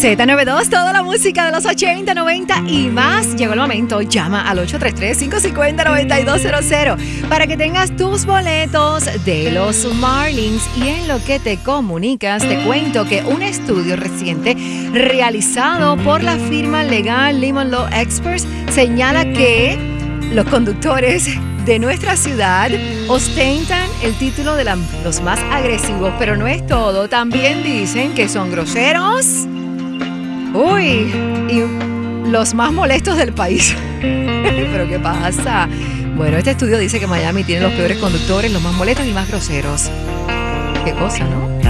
Z92, toda la música de los 80, 90 y más. Llegó el momento, llama al 833-550-9200 para que tengas tus boletos de los Marlins. Y en lo que te comunicas, te cuento que un estudio reciente realizado por la firma legal Lemon Law Experts señala que los conductores de nuestra ciudad ostentan el título de los más agresivos, pero no es todo. También dicen que son groseros. Uy, y los más molestos del país. ¿Pero qué pasa? Bueno, este estudio dice que Miami tiene los peores conductores, los más molestos y más groseros. Qué cosa, ¿no?